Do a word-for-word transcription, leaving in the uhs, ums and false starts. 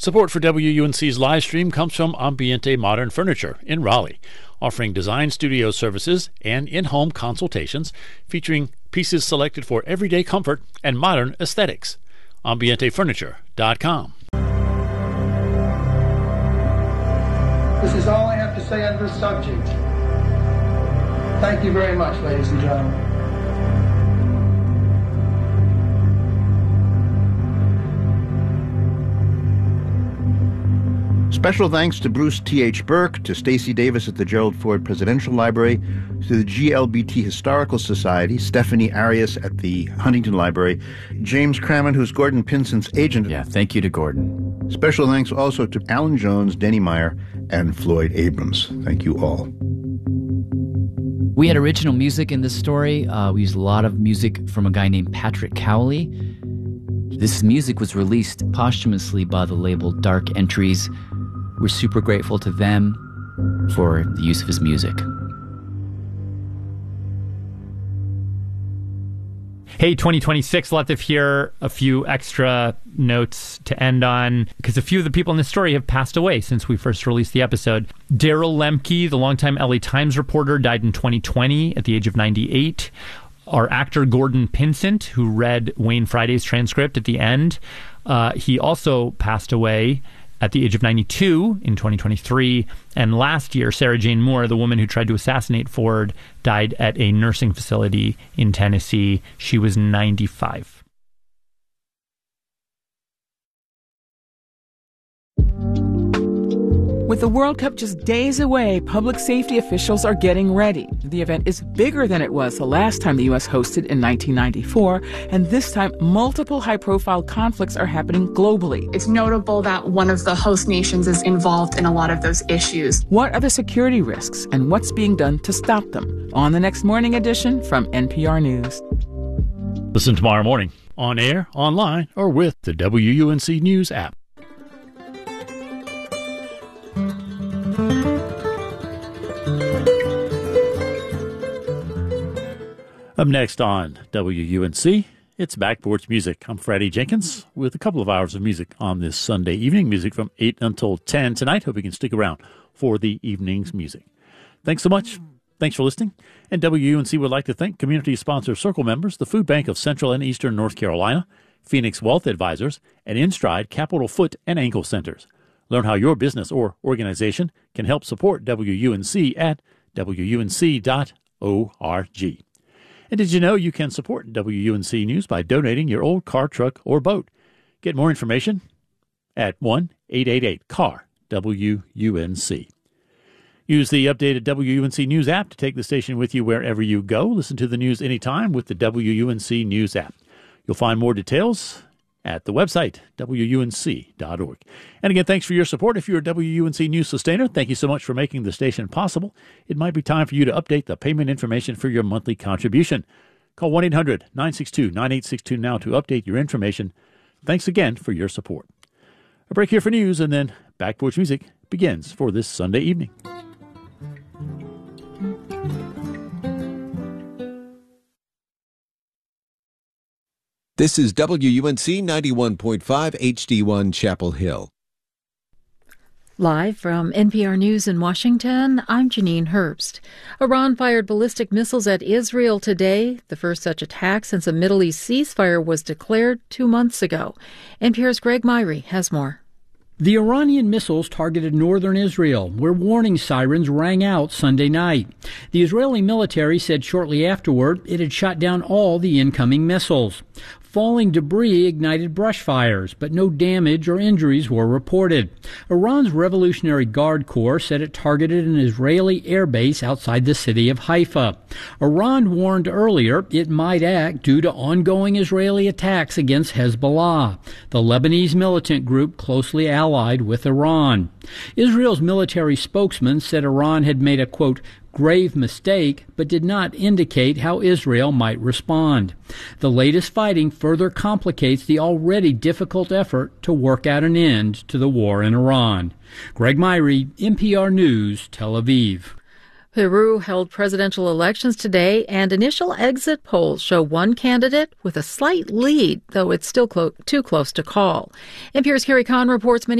Support for W U N C's live stream comes from Ambiente Modern Furniture in Raleigh, offering design studio services and in-home consultations featuring pieces selected for everyday comfort and modern aesthetics. ambiente furniture dot com. This is all I have to say on this subject. Thank you very much, ladies and gentlemen. Special thanks to Bruce T H. Burke, to Stacey Davis at the Gerald Ford Presidential Library, to the G L B T Historical Society, Stephanie Arias at the Huntington Library, James Crammond, who's Gordon Pinsent's agent. Yeah, thank you to Gordon. Special thanks also to Alan Jones, Denny Meyer, and Floyd Abrams. Thank you all. We had original music in this story. Uh, we used a lot of music from a guy named Patrick Cowley. This music was released posthumously by the label Dark Entries. We're super grateful to them for the use of his music. Hey, twenty twenty-six, Latif here. A few extra notes to end on, because a few of the people in this story have passed away since we first released the episode. Daryl Lemke, the longtime L A Times reporter, died in twenty twenty at the age of ninety-eight. Our actor Gordon Pinsent, who read Wayne Friday's transcript at the end, uh, he also passed away at the age of ninety-two in twenty twenty-three. And last year, Sarah Jane Moore, the woman who tried to assassinate Ford, died at a nursing facility in Tennessee. She was ninety-five. With the World Cup just days away, public safety officials are getting ready. The event is bigger than it was the last time the U S hosted in nineteen ninety-four, and this time multiple high-profile conflicts are happening globally. It's notable that one of the host nations is involved in a lot of those issues. What are the security risks, and what's being done to stop them? On the next Morning Edition from N P R News. Listen tomorrow morning, on air, online, or with the W U N C News app. Up next on W U N C, it's Back Porch Music. I'm Freddie Jenkins with a couple of hours of music on this Sunday evening. Music from eight until ten tonight. Hope you can stick around for the evening's music. Thanks so much. Thanks for listening. And W U N C would like to thank community sponsor Circle members, the Food Bank of Central and Eastern North Carolina, Phoenix Wealth Advisors, and InStride Capital Foot and Ankle Centers. Learn how your business or organization can help support W U N C at W U N C dot org. And did you know you can support W U N C News by donating your old car, truck, or boat? Get more information at one eight eight eight C A R W U N C. Use the updated W U N C News app to take the station with you wherever you go. Listen to the news anytime with the W U N C News app. You'll find more details at the website, W U N C dot org. And again, thanks for your support. If you're a W U N C News sustainer, thank you so much for making the station possible. It might be time for you to update the payment information for your monthly contribution. Call one eight hundred nine six two nine eight six two now to update your information. Thanks again for your support. A break here for news, and then Back Porch Music begins for this Sunday evening. This is W U N C ninety-one point five H D one Chapel Hill. Live from N P R News in Washington, I'm Janine Herbst. Iran fired ballistic missiles at Israel today, the first such attack since a Middle East ceasefire was declared two months ago. N P R's Greg Myrie has more. The Iranian missiles targeted northern Israel, where warning sirens rang out Sunday night. The Israeli military said shortly afterward it had shot down all the incoming missiles. Falling debris ignited brush fires, but no damage or injuries were reported. Iran's Revolutionary Guard Corps said it targeted an Israeli airbase outside the city of Haifa. Iran warned earlier it might act due to ongoing Israeli attacks against Hezbollah, the Lebanese militant group closely allied with Iran. Israel's military spokesman said Iran had made a, quote, grave mistake, but did not indicate how Israel might respond. The latest fighting further complicates the already difficult effort to work out an end to the war in Iran. Greg Myrie, N P R News, Tel Aviv. Peru held presidential elections today, and initial exit polls show one candidate with a slight lead, though it's still clo- too close to call. N P R's Carrie Kahn reports many